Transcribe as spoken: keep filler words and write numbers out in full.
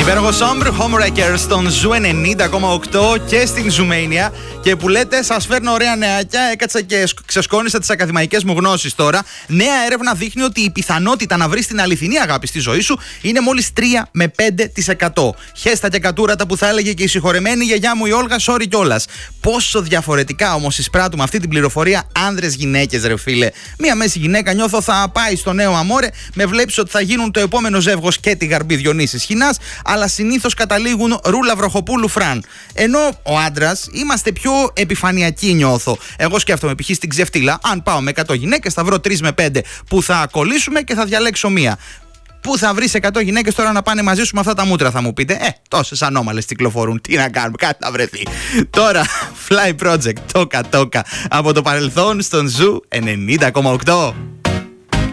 Υπέροχο Sombre Homewrecker στον Ζου ενενήντα κόμμα οκτώ και στην Ζουμania. Και που λέτε, σας φέρνω ωραία νεάκια. Έκατσα και ξεσκόνησα τις ακαδημαϊκές μου γνώσεις τώρα. Νέα έρευνα δείχνει ότι η πιθανότητα να βρεις την αληθινή αγάπη στη ζωή σου είναι μόλις τρία με πέντε τοις εκατό. Χέστα και κατούρατα που θα έλεγε και η συγχωρεμένη γιαγιά μου η Όλγα, sorry κιόλας. Πόσο διαφορετικά όμως εισπράττουμε αυτή την πληροφορία άνδρες-γυναίκες, ρε φίλε. Μία μέση γυναίκα νιώθω θα πάει στο νέο αμόρε, με βλέπεις ότι θα γίνουν το επόμενο ζεύγος και τη Γαρμπή Διονύσης Χινάς, αλλά συνήθως καταλήγουν Ρούλα Βροχοπούλου Φραν. Ενώ ο άντρας είμαστε πιο επιφανειακοί, νιώθω. Εγώ σκέφτομαι π.χ. στην ξεφτύλα, αν πάω με εκατό γυναίκες, θα βρω τρεις με πέντε που θα κολλήσουμε και θα διαλέξω μία. Πού θα βρεις εκατό γυναίκες τώρα να πάνε μαζί σου με αυτά τα μούτρα, θα μου πείτε. Ε, τόσες ανώμαλες κυκλοφορούν. Τι να κάνουμε, κάτι να βρεθεί. Τώρα, Fly Project, τόκα τόκα από το παρελθόν στον Ζου ενενήντα κόμμα οκτώ.